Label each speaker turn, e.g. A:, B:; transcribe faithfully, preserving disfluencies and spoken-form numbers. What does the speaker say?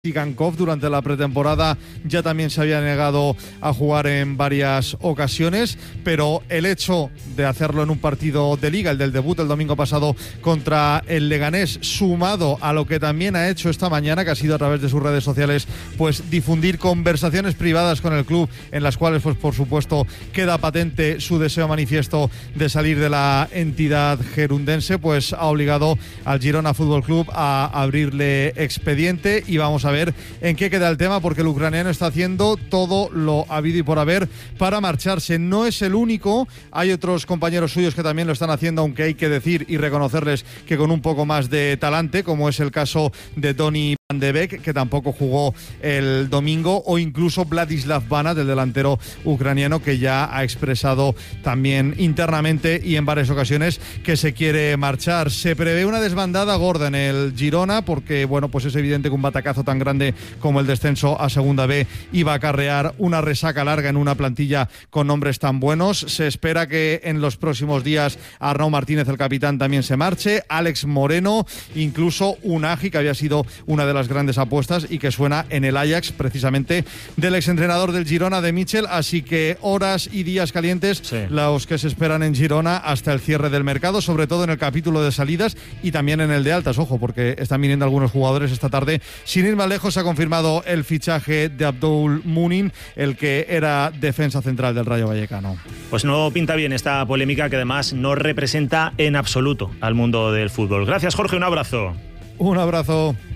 A: Sigankov durante la pretemporada ya también se había negado a jugar en varias ocasiones, pero el hecho de hacerlo en un partido de liga, el del debut el domingo pasado contra el Leganés, sumado a lo que también ha hecho esta mañana, que ha sido a través de sus redes sociales, pues difundir conversaciones privadas con el club en las cuales, pues por supuesto, queda patente su deseo manifiesto de salir de la entidad gerundense, pues ha obligado al Girona Fútbol Club a abrirle expediente y vamos a ver en qué queda el tema, porque el ucraniano está haciendo todo lo habido y por haber para marcharse. No es el único, hay otros compañeros suyos que también lo están haciendo, aunque hay que decir y reconocerles que con un poco más de talante, como es el caso de Donny Van de Beek, que tampoco jugó el domingo, o incluso Vladislav Vana, del delantero ucraniano, que ya ha expresado también internamente y en varias ocasiones que se quiere marchar. Se prevé una desbandada gorda en el Girona, porque bueno, pues es evidente que un batacazo tan grande como el descenso a Segunda B iba a acarrear una resaca larga en una plantilla con nombres tan buenos. Se espera que en los próximos días Arnau Martínez, el capitán, también se marche, Alex Moreno, incluso Unagi, que había sido una de las grandes apuestas y que suena en el Ajax, precisamente del exentrenador del Girona, de Michel. Así que horas y días calientes, sí, los que se esperan en Girona hasta el cierre del mercado, sobre todo en el capítulo de salidas y también en el de altas, ojo, porque están viniendo algunos jugadores esta tarde. Sin ir más lejos, se ha confirmado el fichaje de Abdul Munin, el que era defensa central del Rayo Vallecano.
B: Pues no pinta bien esta polémica, que además no representa en absoluto al mundo del fútbol. Gracias, Jorge, un abrazo.
A: Un abrazo.